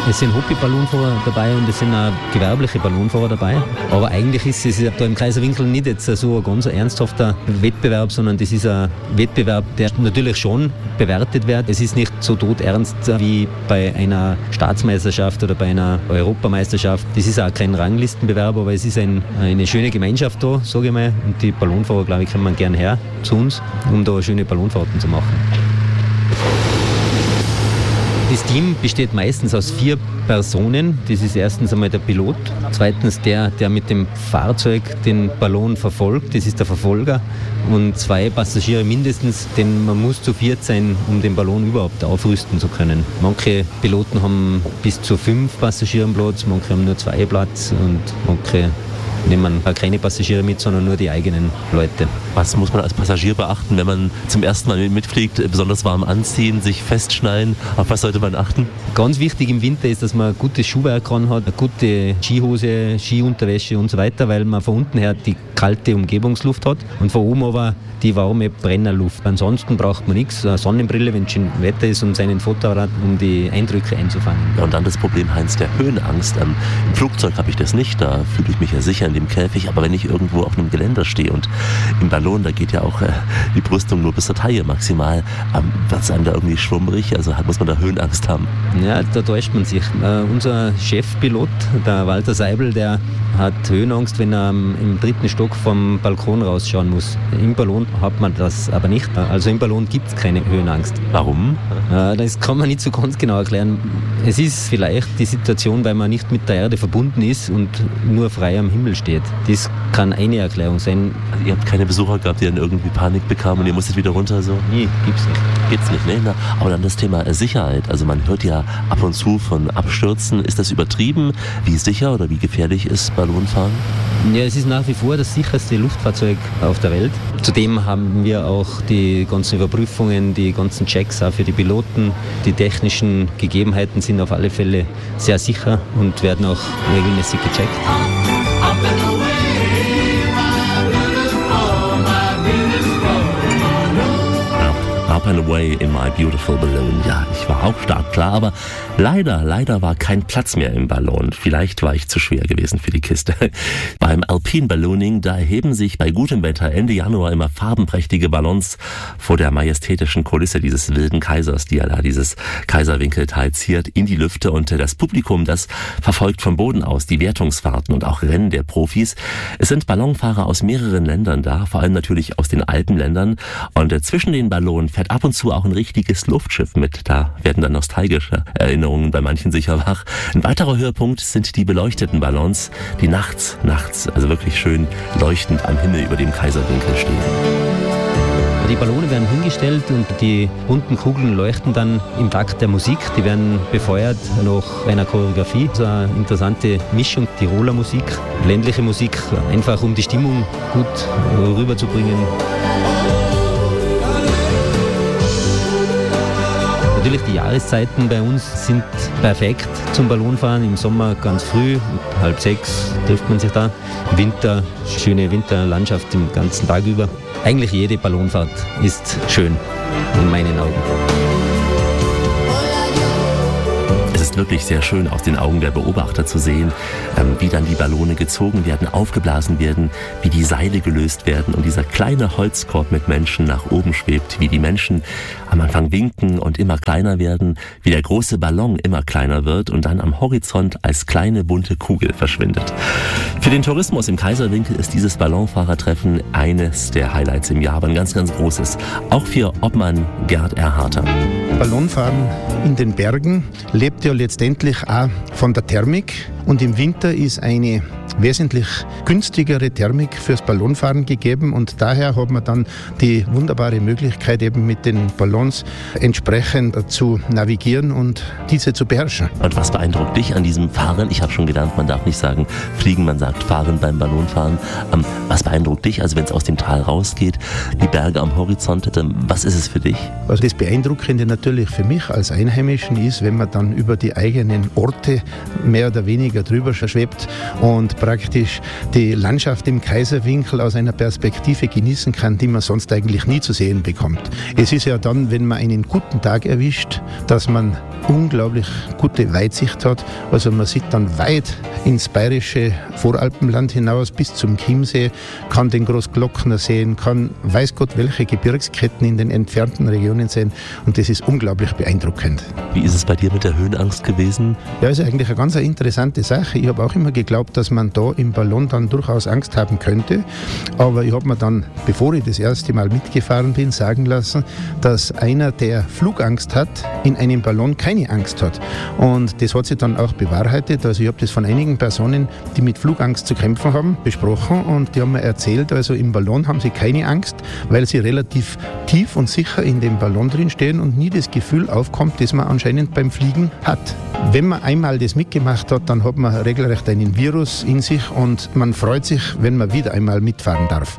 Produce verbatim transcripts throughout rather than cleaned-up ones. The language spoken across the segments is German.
Es sind Hobby-Ballonfahrer dabei und es sind auch gewerbliche Ballonfahrer dabei. Aber eigentlich ist es da im Kaiserwinkel nicht jetzt so ein ganz ernsthafter Wettbewerb, sondern das ist ein Wettbewerb, der natürlich schon bewertet wird. Es ist nicht so todernst wie bei einer Staatsmeisterschaft oder bei einer Europameisterschaft. Das ist auch kein Ranglistenbewerb, aber es ist ein, eine schöne Gemeinschaft da, sage ich mal. Und die Ballonfahrer, glaube ich, kommen gerne her zu uns, um da schöne Ballonfahrten zu machen. Das Team besteht meistens aus vier Personen. Das ist erstens einmal der Pilot, zweitens der, der mit dem Fahrzeug den Ballon verfolgt, das ist der Verfolger, und zwei Passagiere mindestens, denn man muss zu viert sein, um den Ballon überhaupt aufrüsten zu können. Manche Piloten haben bis zu fünf Passagiere Platz, manche haben nur zwei Platz und manche nehmen keine Passagiere mit, sondern nur die eigenen Leute. Was muss man als Passagier beachten, wenn man zum ersten Mal mitfliegt? Besonders warm anziehen, sich festschneiden. Auf was sollte man achten? Ganz wichtig im Winter ist, dass man ein gutes Schuhwerk dran hat, eine gute Skihose, Skiunterwäsche und so weiter, weil man von unten her die kalte Umgebungsluft hat und von oben aber die warme Brennerluft. Ansonsten braucht man nichts, eine Sonnenbrille, wenn es schön Wetter ist, und seinen Fotoapparat, um die Eindrücke einzufangen. Ja, und dann das Problem, Heinz, der Höhenangst. Ähm, Im Flugzeug habe ich das nicht, da fühle ich mich ja sicher in dem Käfig, aber wenn ich irgendwo auf einem Geländer stehe und im Ballon, da geht ja auch äh, die Brüstung nur bis zur Taille maximal, ähm, wird es einem da irgendwie schwummrig, also muss man da Höhenangst haben? Ja, da täuscht man sich. Äh, unser Chefpilot, der Walter Seibel, der hat Höhenangst, wenn er ähm, im dritten Stock vom Balkon rausschauen muss. Im Ballon hat man das aber nicht. Also im Ballon gibt es keine Höhenangst. Warum? Äh, das kann man nicht so ganz genau erklären. Es ist vielleicht die Situation, weil man nicht mit der Erde verbunden ist und nur frei am Himmel steht. Das kann eine Erklärung sein. Also ihr habt keine Besucher gehabt, die dann irgendwie Panik bekamen und ihr musstet wieder runter? So? Nee, gibt's nicht. Gibt's nicht, ne? Na, aber dann das Thema Sicherheit. Also man hört ja ab und zu von Abstürzen. Ist das übertrieben? Wie sicher oder wie gefährlich ist Ballonfahren? Ja, es ist nach wie vor das sicherste Luftfahrzeug auf der Welt. Zudem haben wir auch die ganzen Überprüfungen, die ganzen Checks auch für die Piloten. Die technischen Gegebenheiten sind auf alle Fälle sehr sicher und werden auch regelmäßig gecheckt. Up and away in my beautiful balloon. Ja, ich war auch startklar, aber leider, leider war kein Platz mehr im Ballon. Vielleicht war ich zu schwer gewesen für die Kiste. Beim Alpine Ballooning, da erheben sich bei gutem Wetter Ende Januar immer farbenprächtige Ballons vor der majestätischen Kulisse dieses wilden Kaisers, die ja da dieses Kaiserwinkeltal ziert, in die Lüfte, und das Publikum, das verfolgt vom Boden aus die Wertungsfahrten und auch Rennen der Profis. Es sind Ballonfahrer aus mehreren Ländern da, vor allem natürlich aus den Alpenländern, und zwischen den Ballonen fährt ab und zu auch ein richtiges Luftschiff mit. Da werden dann nostalgische Erinnerungen bei manchen sicher wach. Ein weiterer Höhepunkt sind die beleuchteten Ballons, die nachts, nachts, also wirklich schön leuchtend am Himmel über dem Kaiserwinkel stehen. Die Ballone werden hingestellt und die bunten Kugeln leuchten dann im Takt der Musik. Die werden befeuert nach einer Choreografie. Das ist eine interessante Mischung, Tiroler Musik, ländliche Musik, einfach um die Stimmung gut rüberzubringen. Natürlich, die Jahreszeiten bei uns sind perfekt zum Ballonfahren. Im Sommer ganz früh, halb sechs trifft man sich da. Im Winter, schöne Winterlandschaft den ganzen Tag über. Eigentlich jede Ballonfahrt ist schön, in meinen Augen. Es ist wirklich sehr schön aus den Augen der Beobachter zu sehen, wie dann die Ballone gezogen werden, aufgeblasen werden, wie die Seile gelöst werden und dieser kleine Holzkorb mit Menschen nach oben schwebt, wie die Menschen am Anfang winken und immer kleiner werden, wie der große Ballon immer kleiner wird und dann am Horizont als kleine bunte Kugel verschwindet. Für den Tourismus im Kaiserwinkel ist dieses Ballonfahrertreffen eines der Highlights im Jahr, aber ein ganz, ganz großes. Auch für Obmann Gerd Erharter. Ballonfahren in den Bergen lebt ja letztendlich auch von der Thermik, und im Winter ist eine wesentlich günstigere Thermik fürs Ballonfahren gegeben, und daher hat man dann die wunderbare Möglichkeit, eben mit den Ballons entsprechend zu navigieren und diese zu beherrschen. Und was beeindruckt dich an diesem Fahren? Ich habe schon gelernt, man darf nicht sagen fliegen, man sagt fahren beim Ballonfahren. Ähm, was beeindruckt dich, also wenn es aus dem Tal rausgeht, die Berge am Horizont, was ist es für dich? Also das Beeindruckende natürlich für mich als Einheimischen ist, wenn man dann über die eigenen Orte mehr oder weniger Träger drüber schwebt und praktisch die Landschaft im Kaiserwinkel aus einer Perspektive genießen kann, die man sonst eigentlich nie zu sehen bekommt. Es ist ja dann, wenn man einen guten Tag erwischt, dass man unglaublich gute Weitsicht hat. Also man sieht dann weit ins bayerische Voralpenland hinaus bis zum Chiemsee, kann den Großglockner sehen, kann weiß Gott welche Gebirgsketten in den entfernten Regionen sehen und das ist unglaublich beeindruckend. Wie ist es bei dir mit der Höhenangst gewesen? Ja, ist eigentlich eine ganz interessante Sache. Ich habe auch immer geglaubt, dass man da im Ballon dann durchaus Angst haben könnte, aber ich habe mir dann, bevor ich das erste Mal mitgefahren bin, sagen lassen, dass einer, der Flugangst hat, in einem Ballon keine Angst hat. Und das hat sich dann auch bewahrheitet. Also ich habe das von einigen Personen, die mit Flugangst zu kämpfen haben, besprochen und die haben mir erzählt, also im Ballon haben sie keine Angst, weil sie relativ tief und sicher in dem Ballon drin stehen und nie das Gefühl aufkommt, das man anscheinend beim Fliegen hat. Wenn man einmal das mitgemacht hat, dann hat man regelrecht einen Virus in sich und man freut sich, wenn man wieder einmal mitfahren darf.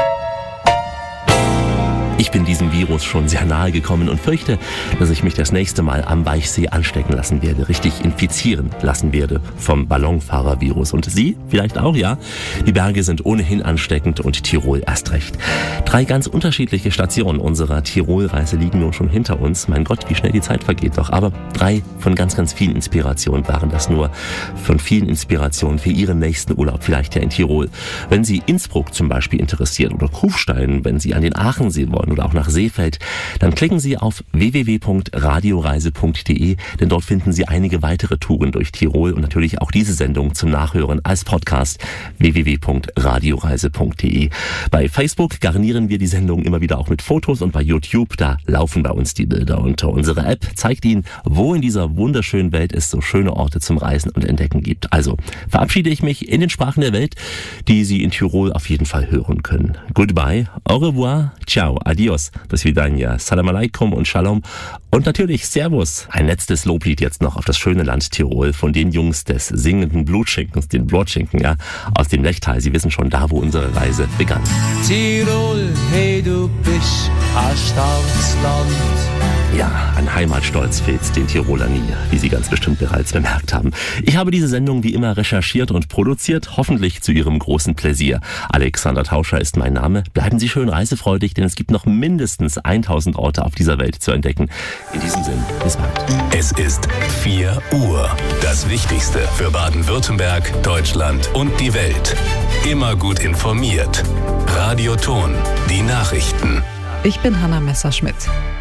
Ich bin diesem Virus schon sehr nahe gekommen und fürchte, dass ich mich das nächste Mal am Weichsee anstecken lassen werde, richtig infizieren lassen werde vom Ballonfahrervirus. Und Sie vielleicht auch, ja? Die Berge sind ohnehin ansteckend und Tirol erst recht. Drei ganz unterschiedliche Stationen unserer Tirolreise liegen nun schon hinter uns. Mein Gott, wie schnell die Zeit vergeht doch. Aber drei von ganz, ganz vielen Inspirationen waren das nur. Von vielen Inspirationen für Ihren nächsten Urlaub, vielleicht ja in Tirol. Wenn Sie Innsbruck zum Beispiel interessiert oder Kufstein, wenn Sie an den Aachensee wollen oder auch nach Seefeld, dann klicken Sie auf w w w punkt radioreise punkt d e, denn dort finden Sie einige weitere Touren durch Tirol und natürlich auch diese Sendung zum Nachhören als Podcast w w w punkt radioreise punkt d e. Bei Facebook garnieren wir die Sendung immer wieder auch mit Fotos und bei YouTube, da laufen bei uns die Bilder und unsere App zeigt Ihnen, wo in dieser wunderschönen Welt es so schöne Orte zum Reisen und Entdecken gibt. Also verabschiede ich mich in den Sprachen der Welt, die Sie in Tirol auf jeden Fall hören können. Goodbye, au revoir, ciao, adios, do svidania, salam alaikum und shalom und natürlich Servus. Ein letztes Loblied jetzt noch auf das schöne Land Tirol von den Jungs des singenden Blutschinkens, den Blotschinken, ja, aus dem Lechtal. Sie wissen schon, da wo unsere Reise begann. Tirol, hey du bist ein starkes Land. Ja, an Heimatstolz fehlt's den Tiroler nie, wie Sie ganz bestimmt bereits bemerkt haben. Ich habe diese Sendung wie immer recherchiert und produziert, hoffentlich zu Ihrem großen Pläsier. Alexander Tauscher ist mein Name. Bleiben Sie schön reisefreudig, denn es gibt noch mindestens tausend Orte auf dieser Welt zu entdecken. In diesem Sinn, bis bald. Es ist vier Uhr. Das Wichtigste für Baden-Württemberg, Deutschland und die Welt. Immer gut informiert. Radio Ton, die Nachrichten. Ich bin Hanna Messerschmidt.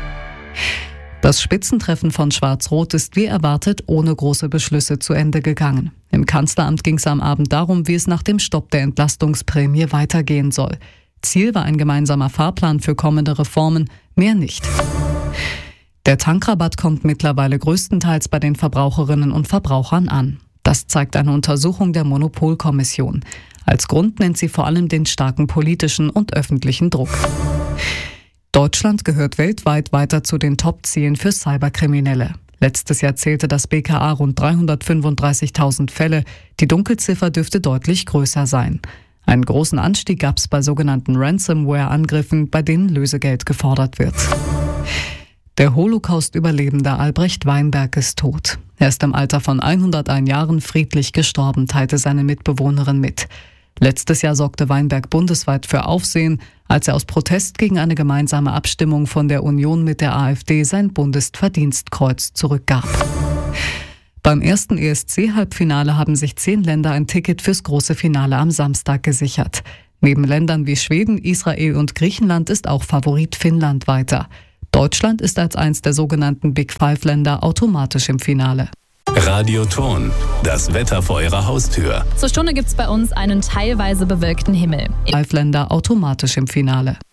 Das Spitzentreffen von Schwarz-Rot ist wie erwartet ohne große Beschlüsse zu Ende gegangen. Im Kanzleramt ging es am Abend darum, wie es nach dem Stopp der Entlastungsprämie weitergehen soll. Ziel war ein gemeinsamer Fahrplan für kommende Reformen, mehr nicht. Der Tankrabatt kommt mittlerweile größtenteils bei den Verbraucherinnen und Verbrauchern an. Das zeigt eine Untersuchung der Monopolkommission. Als Grund nennt sie vor allem den starken politischen und öffentlichen Druck. Deutschland gehört weltweit weiter zu den Top-Zielen für Cyberkriminelle. Letztes Jahr zählte das B K A rund dreihundertfünfunddreißigtausend Fälle. Die Dunkelziffer dürfte deutlich größer sein. Einen großen Anstieg gab es bei sogenannten Ransomware-Angriffen, bei denen Lösegeld gefordert wird. Der Holocaust-Überlebende Albrecht Weinberg ist tot. Er ist im Alter von hunderteins Jahren friedlich gestorben, teilte seine Mitbewohnerin mit. Letztes Jahr sorgte Weinberg bundesweit für Aufsehen, als er aus Protest gegen eine gemeinsame Abstimmung von der Union mit der AfD sein Bundesverdienstkreuz zurückgab. Beim ersten E S C-Halbfinale haben sich zehn Länder ein Ticket fürs große Finale am Samstag gesichert. Neben Ländern wie Schweden, Israel und Griechenland ist auch Favorit Finnland weiter. Deutschland ist als eins der sogenannten Big Five-Länder automatisch im Finale. Radio Ton, das Wetter vor Ihrer Haustür. Zur Stunde gibt's bei uns einen teilweise bewölkten Himmel. Five-Länder automatisch im Finale.